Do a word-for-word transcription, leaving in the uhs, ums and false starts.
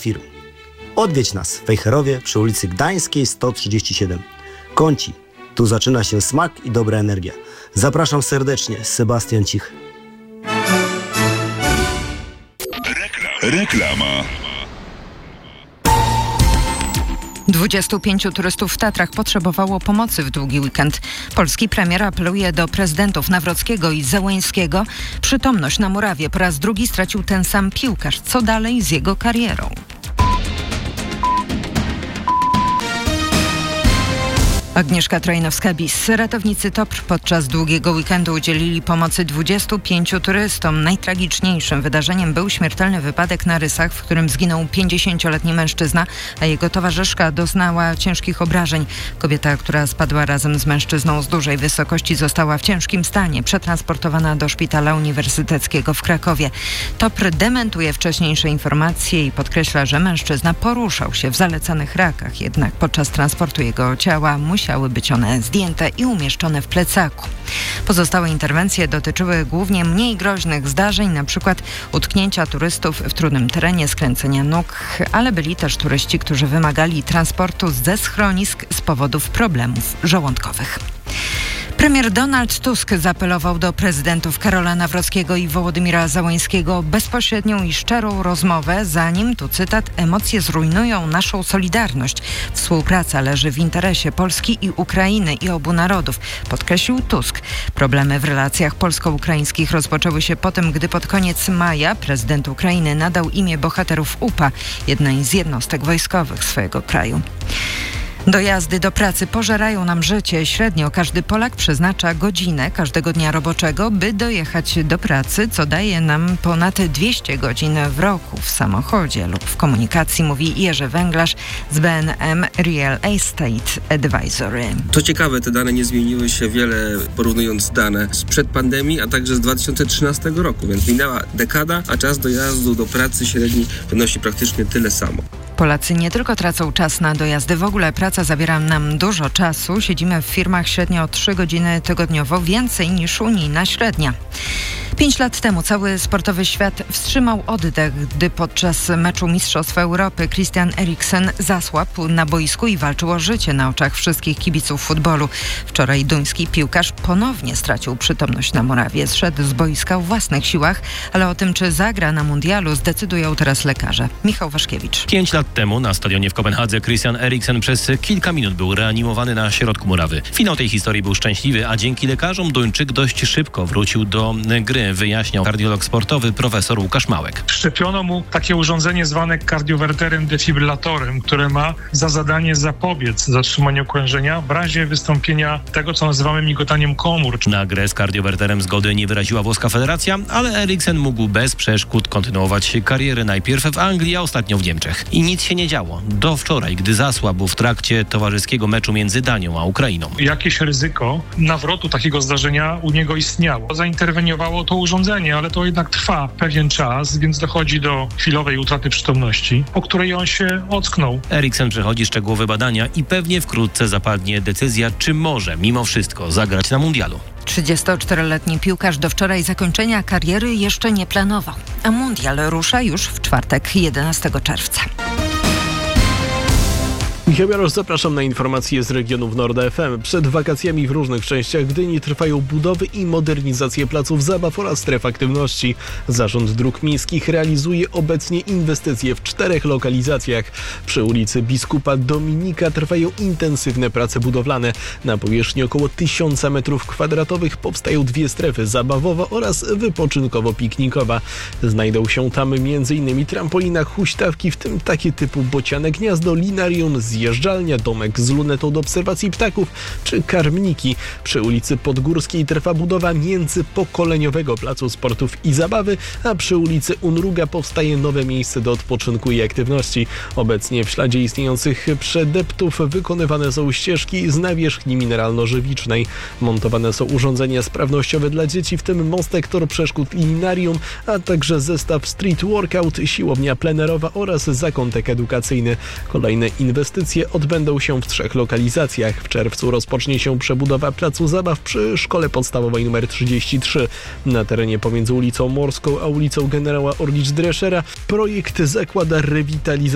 firm. Odwiedź nas w Wejherowie przy ulicy Gdańskiej sto trzydzieści siedem. Kąci. Tu zaczyna się smak i dobra energia. Zapraszam serdecznie. Sebastian Cich. Reklama. dwudziestu pięciu turystów w Tatrach potrzebowało pomocy w długi weekend. Polski premier apeluje do prezydentów Nawrockiego i Zełańskiego. Przytomność na murawie po raz drugi stracił ten sam piłkarz. Co dalej z jego karierą? Agnieszka Trojnowska-Bis. Ratownicy T O P R podczas długiego weekendu udzielili pomocy dwudziestu pięciu turystom. Najtragiczniejszym wydarzeniem był śmiertelny wypadek na Rysach, w którym zginął pięćdziesięcioletni mężczyzna, a jego towarzyszka doznała ciężkich obrażeń. Kobieta, która spadła razem z mężczyzną z dużej wysokości, została w ciężkim stanie, przetransportowana do szpitala uniwersyteckiego w Krakowie. T O P R dementuje wcześniejsze informacje i podkreśla, że mężczyzna poruszał się w zalecanych rakach, jednak podczas transportu jego ciała musi Musiały być one zdjęte i umieszczone w plecaku. Pozostałe interwencje dotyczyły głównie mniej groźnych zdarzeń, na przykład utknięcia turystów w trudnym terenie, skręcenia nóg, ale byli też turyści, którzy wymagali transportu ze schronisk z powodów problemów żołądkowych. Premier Donald Tusk zaapelował do prezydentów Karola Nawrockiego i Wołodymira Zełańskiego o bezpośrednią i szczerą rozmowę, zanim, tu cytat, emocje zrujnują naszą solidarność. Współpraca leży w interesie Polski i Ukrainy i obu narodów, podkreślił Tusk. Problemy w relacjach polsko-ukraińskich rozpoczęły się po tym, gdy pod koniec maja prezydent Ukrainy nadał imię bohaterów U P A, jednej z jednostek wojskowych swojego kraju. Dojazdy do pracy pożerają nam życie. Średnio każdy Polak przeznacza godzinę każdego dnia roboczego, by dojechać do pracy, co daje nam ponad dwieście godzin w roku w samochodzie lub w komunikacji, mówi Jerzy Węglarz z B N M Real Estate Advisory. Co ciekawe, te dane nie zmieniły się wiele, porównując dane sprzed pandemii, a także z dwa tysiące trzynastego roku, więc minęła dekada, a czas dojazdu do pracy średni wynosi praktycznie tyle samo. Polacy nie tylko tracą czas na dojazdy, w ogóle praca zabiera nam dużo czasu. Siedzimy w firmach średnio trzy godziny tygodniowo, więcej niż unijna średnia. Pięć lat temu cały sportowy świat wstrzymał oddech, gdy podczas meczu Mistrzostw Europy Christian Eriksen zasłabł na boisku i walczył o życie na oczach wszystkich kibiców futbolu. Wczoraj duński piłkarz ponownie stracił przytomność na murawie. Zszedł z boiska w własnych siłach, ale o tym, czy zagra na mundialu, zdecydują teraz lekarze. Michał Waszkiewicz. Pięć lat temu na stadionie w Kopenhadze Christian Eriksen przez kilka minut był reanimowany na środku murawy. Finał tej historii był szczęśliwy, a dzięki lekarzom Duńczyk dość szybko wrócił do gry, wyjaśniał kardiolog sportowy profesor Łukasz Małek. Wszczepiono mu takie urządzenie zwane kardiowerterem defibrylatorem, które ma za zadanie zapobiec zatrzymaniu krążenia w razie wystąpienia tego, co nazywamy migotaniem komór. Na grę z kardiowerterem zgody nie wyraziła włoska federacja, ale Eriksen mógł bez przeszkód kontynuować karierę najpierw w Anglii, a ostatnio w Niemczech. I nic się nie działo. Do wczoraj, gdy zasłabł w trakcie towarzyskiego meczu między Danią a Ukrainą. Jakieś ryzyko nawrotu takiego zdarzenia u niego istniało. Zainterweniowało to urządzenie, ale to jednak trwa pewien czas, więc dochodzi do chwilowej utraty przytomności, po której on się ocknął. Eriksen przechodzi szczegółowe badania i pewnie wkrótce zapadnie decyzja, czy może mimo wszystko zagrać na mundialu. trzydziestoczteroletni piłkarz do wczoraj zakończenia kariery jeszcze nie planował, a mundial rusza już w czwartek, jedenastego czerwca. Michał Jarosz, zapraszam na informacje z regionów Nord F M. Przed wakacjami w różnych częściach Gdyni trwają budowy i modernizacje placów zabaw oraz stref aktywności. Zarząd Dróg Miejskich realizuje obecnie inwestycje w czterech lokalizacjach. Przy ulicy Biskupa Dominika trwają intensywne prace budowlane. Na powierzchni około tysiąca metrów kwadratowych powstają dwie strefy, zabawowa oraz wypoczynkowo-piknikowa. Znajdą się tam między innymi trampolina, huśtawki, w tym takie typu bociane gniazdo, linarium, zjeżdżalnia, domek z lunetą do obserwacji ptaków czy karmniki. Przy ulicy Podgórskiej trwa budowa międzypokoleniowego placu sportów i zabawy, a przy ulicy Unruga powstaje nowe miejsce do odpoczynku i aktywności. Obecnie w śladzie istniejących przedeptów wykonywane są ścieżki z nawierzchni mineralno-żywicznej. Montowane są urządzenia sprawnościowe dla dzieci, w tym mostek, tor przeszkód i linarium, a także zestaw street workout, siłownia plenerowa oraz zakątek edukacyjny. Kolejne inwestycje odbędą się w trzech lokalizacjach. W czerwcu rozpocznie się przebudowa placu zabaw przy Szkole Podstawowej nr trzydzieści trzy. Na terenie pomiędzy ulicą Morską a ulicą Generała Orlicz-Dreszera projekt zakłada rewitalizację